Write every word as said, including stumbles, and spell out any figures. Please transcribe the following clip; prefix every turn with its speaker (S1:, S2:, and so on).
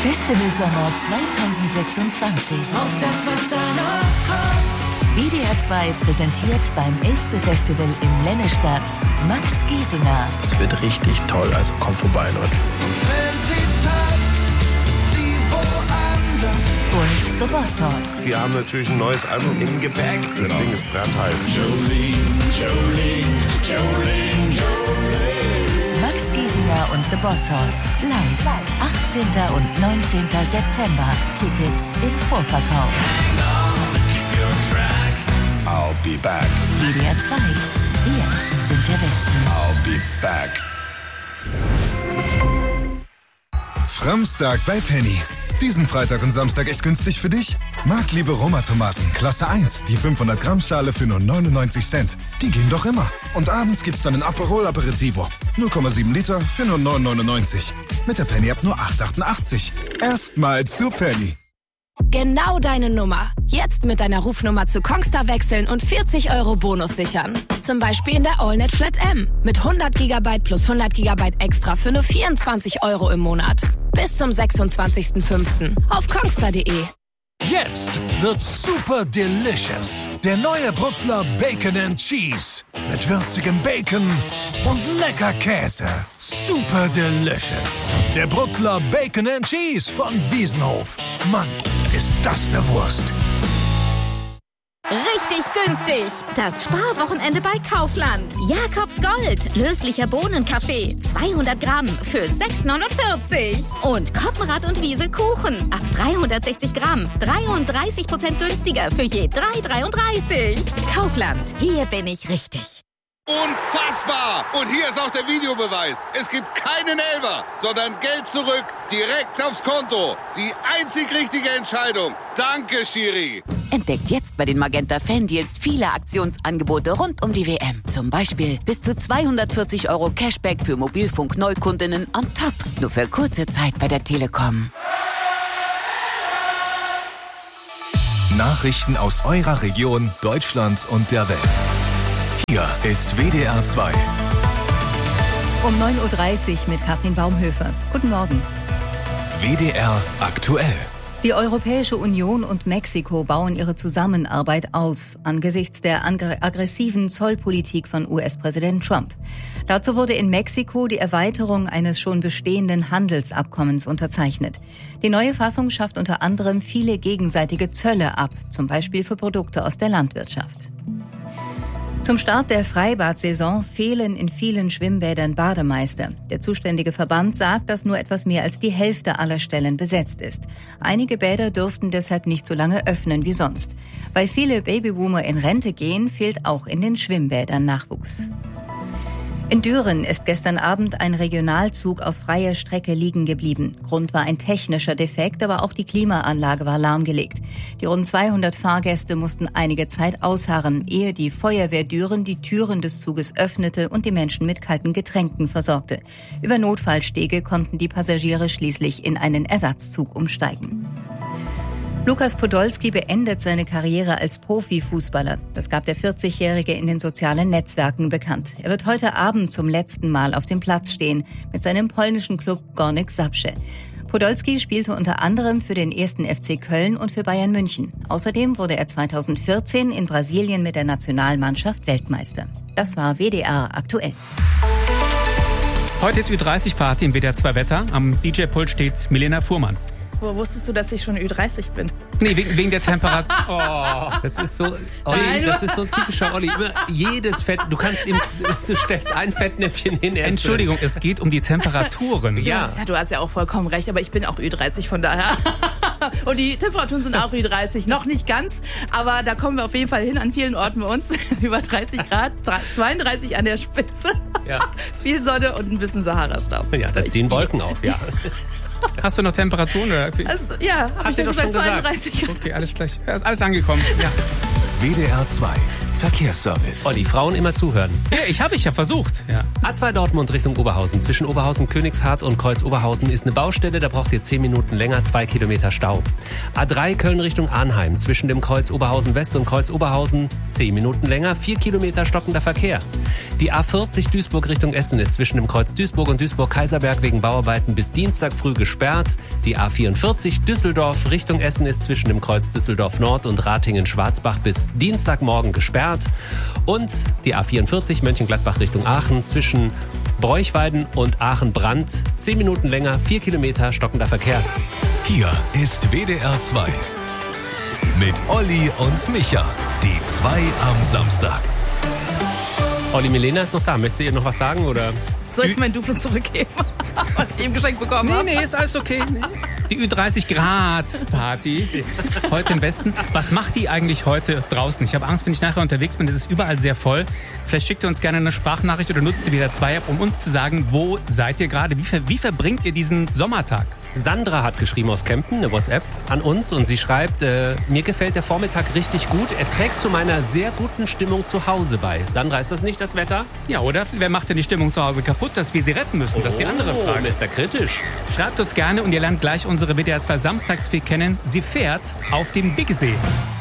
S1: Festival Sommer zwanzig sechsundzwanzig.
S2: Auf das, was da noch kommt.
S1: W D R zwei präsentiert beim Elspe Festival in Lennestadt Max Giesinger.
S3: Es wird richtig toll, also kommt vorbei, Leute.
S2: Und wenn sie tanzt, ist sie woanders.
S1: Und The Boss Hoss.
S3: Wir haben natürlich ein neues Album im Gepäck. Das
S4: Genau.
S3: Ding ist brandheiß.
S4: Jolene, Jolene, Jolene, Jolene.
S1: Max Giesinger und The Boss Hoss. Live. achtzehnten und neunzehnten September. Tickets im Vorverkauf.
S4: Hang on, keep your track.
S3: I'll be back.
S1: W D R zwei. Wir sind der Westen.
S3: I'll be back.
S5: Framstag bei Penny. Diesen Freitag und Samstag echt günstig für dich? Marktliebe Roma-Tomaten, Klasse eins, die fünfhundert Gramm Schale für nur neunundneunzig Cent. Die gehen doch immer. Und abends gibt's dann ein Aperol Aperitivo. null Komma sieben Liter für nur neun neunundneunzig. Mit der Penny-App nur acht achtundachtzig. Erstmal zu Penny.
S6: Genau deine Nummer. Jetzt mit deiner Rufnummer zu Kongstar wechseln und vierzig Euro Bonus sichern. Zum Beispiel in der AllNet Flat M. Mit hundert Gigabyte plus hundert Gigabyte extra für nur vierundzwanzig Euro im Monat. Bis zum sechsundzwanzigsten fünften auf kongstar punkt de.
S7: Jetzt wird's super delicious. Der neue Brutzler Bacon and Cheese. Mit würzigem Bacon und lecker Käse. Super delicious. Der Brutzler Bacon and Cheese von Wiesenhof. Mann, ist das eine Wurst.
S8: Richtig günstig. Das Sparwochenende bei Kaufland. Jakobs Gold. Löslicher Bohnenkaffee. zweihundert Gramm für sechs neunundvierzig. Und Koppenrad und Wiese Kuchen. Ab dreihundertsechzig Gramm. dreiunddreißig Prozent günstiger für je drei dreiunddreißig. Kaufland. Hier bin ich richtig.
S9: Unfassbar! Und hier ist auch der Videobeweis. Es gibt keinen Elfer, sondern Geld zurück, direkt aufs Konto. Die einzig richtige Entscheidung. Danke, Schiri.
S10: Entdeckt jetzt bei den Magenta Fan-Deals viele Aktionsangebote rund um die W M. Zum Beispiel bis zu zweihundertvierzig Euro Cashback für Mobilfunk-Neukundinnen on top. Nur für kurze Zeit bei der Telekom.
S11: Nachrichten aus eurer Region, Deutschland und der Welt. Hier ist W D R zwei.
S12: Um neun Uhr dreißig mit Katrin Baumhöfer. Guten Morgen.
S11: W D R aktuell.
S12: Die Europäische Union und Mexiko bauen ihre Zusammenarbeit aus, angesichts der aggressiven Zollpolitik von U S-Präsident Trump. Dazu wurde in Mexiko die Erweiterung eines schon bestehenden Handelsabkommens unterzeichnet. Die neue Fassung schafft unter anderem viele gegenseitige Zölle ab, zum Beispiel für Produkte aus der Landwirtschaft. Zum Start der Freibad-Saison fehlen in vielen Schwimmbädern Bademeister. Der zuständige Verband sagt, dass nur etwas mehr als die Hälfte aller Stellen besetzt ist. Einige Bäder dürften deshalb nicht so lange öffnen wie sonst. Weil viele Babyboomer in Rente gehen, fehlt auch in den Schwimmbädern Nachwuchs. In Düren ist gestern Abend ein Regionalzug auf freier Strecke liegen geblieben. Grund war ein technischer Defekt, aber auch die Klimaanlage war lahmgelegt. Die rund zweihundert Fahrgäste mussten einige Zeit ausharren, ehe die Feuerwehr Düren die Türen des Zuges öffnete und die Menschen mit kalten Getränken versorgte. Über Notfallstege konnten die Passagiere schließlich in einen Ersatzzug umsteigen. Lukas Podolski beendet seine Karriere als Profifußballer. Das gab der vierzigjährige in den sozialen Netzwerken bekannt. Er wird heute Abend zum letzten Mal auf dem Platz stehen mit seinem polnischen Klub Górnik Zabrze. Podolski spielte unter anderem für den ersten F C Köln und für Bayern München. Außerdem wurde er zweitausendvierzehn in Brasilien mit der Nationalmannschaft Weltmeister. Das war W D R aktuell.
S13: Heute ist Ü dreißig Party im W D R zwei Wetter. Am D J-Pult steht Milena Fuhrmann.
S14: Wo wusstest du, dass ich schon Ü dreißig bin?
S13: Nee, wegen, wegen der Temperatur. Oh, das ist so, Olli,
S14: Nein,
S13: das ist so ein typischer Olli. Immer jedes Fett, du kannst ihm, du stellst ein Fettnäpfchen hin. Entschuldigung, es geht um die Temperaturen.
S14: Ja. Ja, du hast ja auch vollkommen recht, aber ich bin auch Ü dreißig, von daher. Und die Temperaturen sind auch Ü dreißig. Noch nicht ganz, aber da kommen wir auf jeden Fall hin an vielen Orten bei uns. Über dreißig Grad, zweiunddreißig an der Spitze.
S13: Ja.
S14: Viel Sonne und ein bisschen Sahara-Staub.
S13: Ja, da ziehen Wolken auf, ja. Hast du noch Temperaturen? Oder?
S14: Also, ja, hab
S13: Habt
S14: ich
S13: ihr
S14: ja
S13: doch schon
S14: zweiunddreißig
S13: gesagt. Okay, alles gleich. Ja, ist alles angekommen. Ja.
S11: W D R zwei. Verkehrsservice.
S13: Olli, Frauen immer zuhören.
S15: Ja, ich habe ich ja versucht. Ja.
S13: A zwei Dortmund Richtung Oberhausen. Zwischen Oberhausen, Königshardt und Kreuz Oberhausen ist eine Baustelle. Da braucht ihr zehn Minuten länger, zwei Kilometer Stau. A drei Köln Richtung Arnheim. Zwischen dem Kreuz Oberhausen West und Kreuz Oberhausen zehn Minuten länger, vier Kilometer stockender Verkehr. Die A vierzig Duisburg Richtung Essen ist zwischen dem Kreuz Duisburg und Duisburg-Kaiserberg wegen Bauarbeiten bis Dienstag früh gesperrt. Die A vierundvierzig Düsseldorf Richtung Essen ist zwischen dem Kreuz Düsseldorf Nord und Ratingen-Schwarzbach bis Dienstagmorgen gesperrt. Und die A vierundvierzig Mönchengladbach Richtung Aachen zwischen Bräuchweiden und Aachen-Brand zehn Minuten länger, vier Kilometer stockender Verkehr.
S11: Hier ist W D R zwei. Mit Olli und Micha. Die zwei am Samstag.
S13: Olli, Milena ist noch da. Möchtest du ihr noch was sagen? Oder?
S14: Soll ich mein Duplo zurückgeben, was ich ihm geschenkt bekommen habe?
S15: Nee, nee, ist alles okay. Die Ü dreißig Grad Party heute im Westen. Was macht die eigentlich heute draußen? Ich habe Angst, wenn ich nachher unterwegs bin, ist es überall sehr voll. Vielleicht schickt ihr uns gerne eine Sprachnachricht oder nutzt die W D R zwei App, um uns zu sagen, wo seid ihr gerade? Wie, ver- wie verbringt ihr diesen Sommertag?
S13: Sandra hat geschrieben aus Kempten, eine WhatsApp an uns, und sie schreibt, äh, mir gefällt der Vormittag richtig gut. Er trägt zu meiner sehr guten Stimmung zu Hause bei. Sandra, ist das nicht das Wetter?
S15: Ja, oder? Wer macht denn die Stimmung zu Hause kaputt, dass wir sie retten müssen? Das ist die andere Frage.
S13: Mister Kritisch.
S15: Schreibt uns gerne und ihr lernt gleich unsere W D R zwei Samstagsfee kennen. Sie fährt auf dem Biggesee.